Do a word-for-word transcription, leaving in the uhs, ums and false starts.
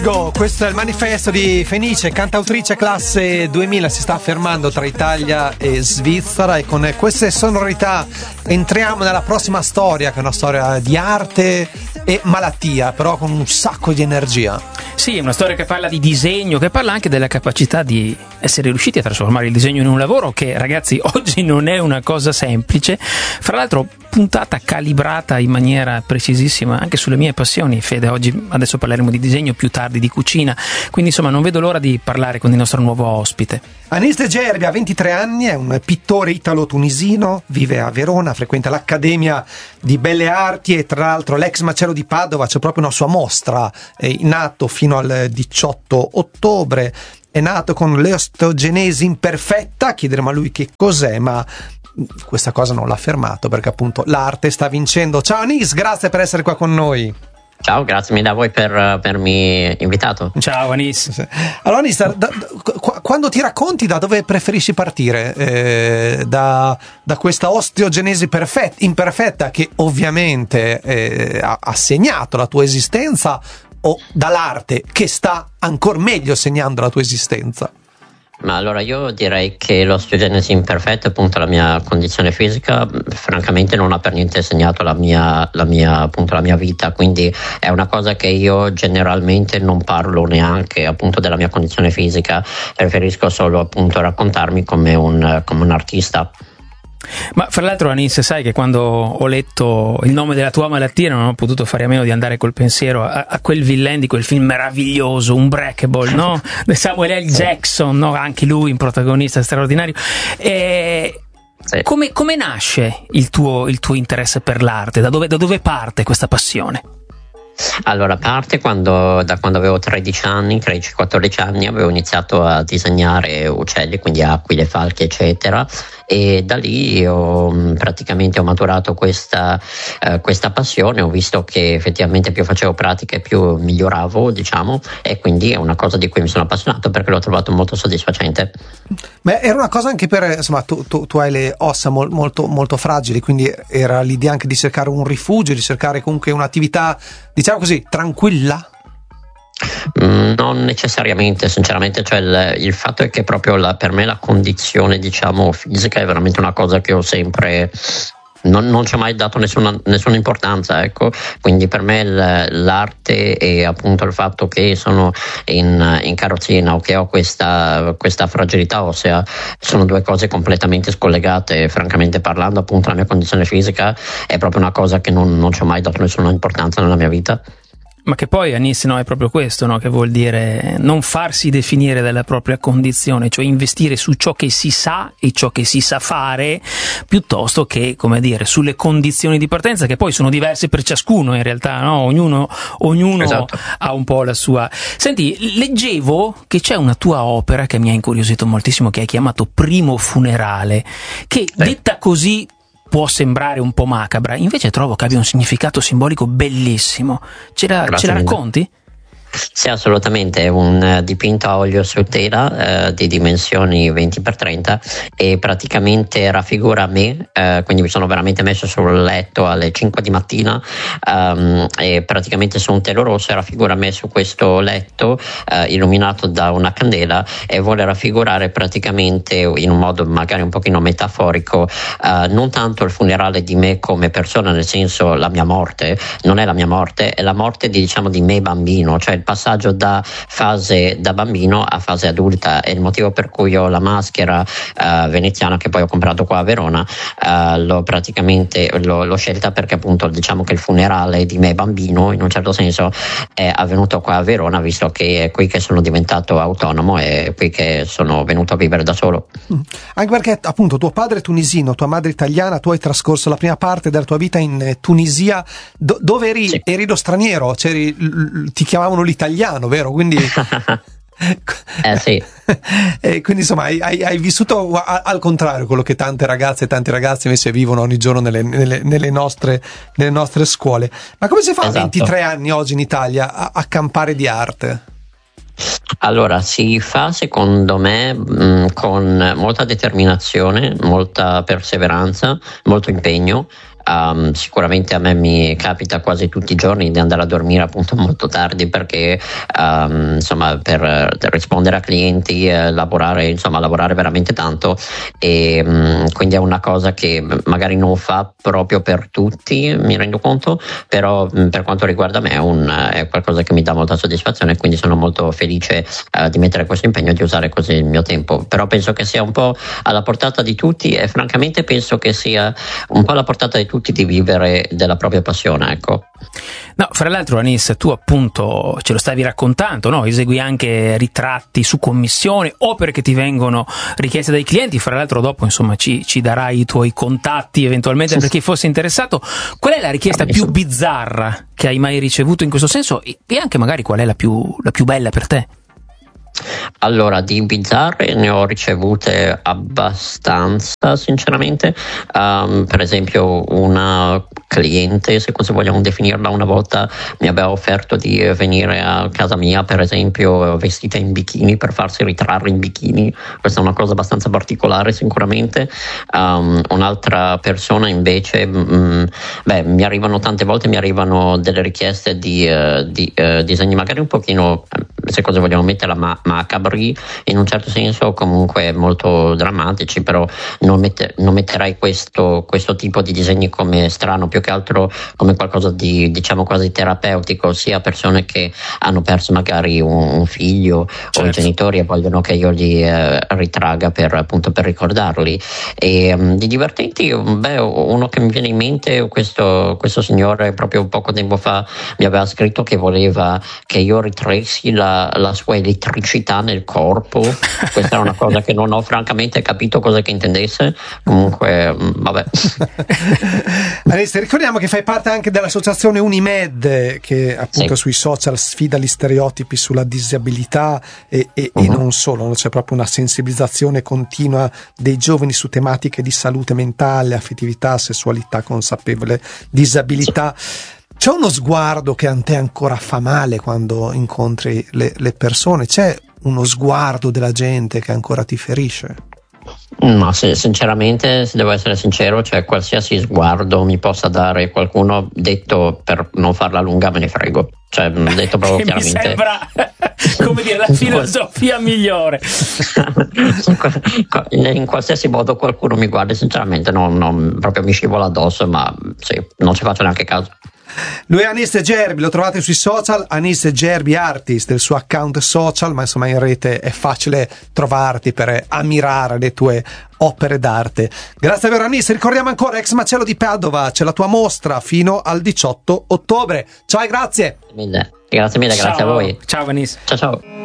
Go, questo è il manifesto di Fenice, cantautrice classe duemila, si sta affermando tra Italia e Svizzera, e con queste sonorità entriamo nella prossima storia, che è una storia di arte e malattia, però con un sacco di energia. Sì, è una storia che parla di disegno, che parla anche della capacità di essere riusciti a trasformare il disegno in un lavoro che, ragazzi, oggi non è una cosa semplice. Fra l'altro, puntata calibrata in maniera precisissima anche sulle mie passioni, Fede. Oggi, adesso parleremo di disegno, più tardi di cucina, quindi insomma non vedo l'ora di parlare con il nostro nuovo ospite. Anis De Gerbi ha ventitré anni, è un pittore italo-tunisino, vive a Verona, frequenta l'Accademia di Belle Arti e tra l'altro l'ex macello di Padova c'è proprio una sua mostra eh, in atto fino al diciotto ottobre. È nato con l'osteogenesi imperfetta, chiederemo a lui che cos'è, ma questa cosa non l'ha fermato perché appunto l'arte sta vincendo. Ciao Anis, grazie per essere qua con noi. Ciao, grazie mille a voi per avermi invitato. Ciao Anis. Allora Anis, da, da, quando ti racconti, da dove preferisci partire? Eh, da, da questa osteogenesi perfetta, imperfetta che ovviamente eh, ha, ha segnato la tua esistenza, o dall'arte che sta ancora meglio segnando la tua esistenza? Ma allora io direi che l'osteogenesi imperfetta, appunto la mia condizione fisica, francamente non ha per niente segnato la mia, la mia, appunto la mia vita, quindi è una cosa che io generalmente non parlo neanche appunto della mia condizione fisica, preferisco solo appunto raccontarmi come un, come un artista. Ma fra l'altro Anis, sai che quando ho letto il nome della tua malattia non ho potuto fare a meno di andare col pensiero a, a quel villain di quel film meraviglioso, Unbreakable, no? Di Samuel L. Jackson, no? Anche lui un protagonista straordinario. E sì. come, come nasce il tuo, il tuo interesse per l'arte? Da dove, da dove parte questa passione? Allora, parte quando, da quando avevo tredici anni, tredici quattordici anni, avevo iniziato a disegnare uccelli, quindi aquile, falchi, eccetera, e da lì ho, praticamente ho maturato questa, eh, questa passione. Ho visto che effettivamente più facevo pratiche più miglioravo, diciamo, e quindi è una cosa di cui mi sono appassionato perché l'ho trovato molto soddisfacente. Beh, era una cosa anche per, insomma, tu, tu, tu hai le ossa mol, molto, molto fragili, quindi era l'idea anche di cercare un rifugio, di cercare comunque un'attività, diciamo così, tranquilla? Non necessariamente, sinceramente, cioè il, il fatto è che proprio la, per me la condizione, diciamo, fisica è veramente una cosa che ho sempre non, non ci ho mai dato nessuna, nessuna importanza, ecco. Quindi per me l, l'arte e appunto il fatto che sono in, in carrozzina o che ho questa, questa fragilità ossea sono due cose completamente scollegate. Francamente parlando, appunto la mia condizione fisica è proprio una cosa che non, non ci ho mai dato nessuna importanza nella mia vita. Ma che poi, Anis, no, è proprio questo, no, che vuol dire non farsi definire dalla propria condizione, cioè investire su ciò che si sa e ciò che si sa fare, piuttosto che, come dire, sulle condizioni di partenza, che poi sono diverse per ciascuno in realtà, no? Ognuno, ognuno esatto. ha un po' la sua. Senti, leggevo che c'è una tua opera che mi ha incuriosito moltissimo, che hai chiamato Primo Funerale, che Beh. detta così può sembrare un po' macabra, invece trovo che abbia un significato simbolico bellissimo. Ce la, ce la racconti? Sì, assolutamente. È un dipinto a olio su tela eh, di dimensioni venti per trenta e praticamente raffigura me, eh, quindi mi sono veramente messo sul letto alle cinque di mattina um, e praticamente su un telo rosso raffigura me su questo letto eh, illuminato da una candela, e vuole raffigurare praticamente in un modo magari un pochino metaforico eh, non tanto il funerale di me come persona, nel senso la mia morte, non è la mia morte, è la morte di, diciamo, di me bambino, cioè il passaggio da fase da bambino a fase adulta. È il motivo per cui ho la maschera uh, veneziana che poi ho comprato qua a Verona. Uh, l'ho praticamente l'ho, l'ho scelta perché appunto diciamo che il funerale di me bambino in un certo senso è avvenuto qua a Verona, visto che è qui che sono diventato autonomo e qui che sono venuto a vivere da solo. Anche perché appunto tuo padre è tunisino, tua madre italiana, tu hai trascorso la prima parte della tua vita in Tunisia, do, dove eri, sì. eri lo straniero, c'eri, ti chiamavano l'italiano, vero? Quindi eh sì. E quindi insomma hai, hai, hai vissuto a, al contrario quello che tante ragazze e tanti ragazzi invece vivono ogni giorno nelle, nelle, nelle, nostre, nelle nostre scuole. Ma come si fa esatto. a ventitré anni oggi in Italia a, a campare di arte? Allora, si fa secondo me mh, con molta determinazione, molta perseveranza, molto impegno. Um, sicuramente a me mi capita quasi tutti i giorni di andare a dormire appunto molto tardi perché um, insomma per, per rispondere a clienti, eh, lavorare insomma lavorare veramente tanto, e um, quindi è una cosa che magari non fa proprio per tutti, mi rendo conto, però um, per quanto riguarda me è, un, è qualcosa che mi dà molta soddisfazione, quindi sono molto felice uh, di mettere questo impegno e di usare così il mio tempo. Però penso che sia un po' alla portata di tutti, e francamente penso che sia un po' alla portata di tutti di vivere della propria passione, ecco. No, fra l'altro Anis, tu appunto ce lo stavi raccontando, no? Esegui anche ritratti su commissione o perché ti vengono richieste dai clienti, fra l'altro dopo insomma ci, ci darai i tuoi contatti eventualmente per chi fosse interessato. Qual è la richiesta più bizzarra che hai mai ricevuto in questo senso, e anche magari qual è la più, la più bella per te? Allora, di bizzarre ne ho ricevute abbastanza, sinceramente. Um, per esempio, una cliente, se così vogliamo definirla, una volta mi aveva offerto di venire a casa mia, per esempio, vestita in bikini per farsi ritrarre in bikini. Questa è una cosa abbastanza particolare, sicuramente. Um, un'altra persona, invece, mh, beh, mi arrivano tante volte, mi arrivano delle richieste di, uh, di uh, disegni magari un pochino, se così vogliamo metterla, ma macabri in un certo senso, comunque molto drammatici, però non, mette, non metterei questo, questo tipo di disegni come strano, più che altro come qualcosa di, diciamo, quasi terapeutico, sia persone che hanno perso magari un, un figlio, certo, o i genitori e vogliono che io li eh, ritraga per, appunto, per ricordarli. E um, di divertenti, beh, uno che mi viene in mente, questo, questo signore proprio poco tempo fa mi aveva scritto che voleva che io ritressi la, la sua elettricità nel corpo. Questa è una cosa che non ho francamente capito cosa che intendesse, comunque vabbè. Anis, ricordiamo che fai parte anche dell'associazione Unimed, che appunto sì, sui social sfida gli stereotipi sulla disabilità e, e, uh-huh. e non solo, no? C'è proprio una sensibilizzazione continua dei giovani su tematiche di salute mentale, affettività, sessualità consapevole, disabilità. Sì. C'è uno sguardo che a te ancora fa male quando incontri le, le persone? C'è uno sguardo della gente che ancora ti ferisce? Ma se, sinceramente, se devo essere sincero, cioè qualsiasi sguardo mi possa dare qualcuno, detto per non farla lunga, me ne frego. Cioè, detto proprio chiaramente. Mi sembra, come dire, la filosofia migliore. In qualsiasi modo qualcuno mi guardi, sinceramente, non, non proprio mi scivola addosso, ma sì, non ci faccio neanche caso. Lui è Anis Gerbi, lo trovate sui social, Anis Gerbi Artist, il suo account social, ma insomma in rete è facile trovarti per ammirare le tue opere d'arte. Grazie davvero Anis, ricordiamo ancora Ex Macello di Padova, c'è la tua mostra fino al diciotto ottobre. Ciao e grazie. Grazie mille, grazie mille, ciao. Grazie a voi. Ciao Anis. Ciao ciao.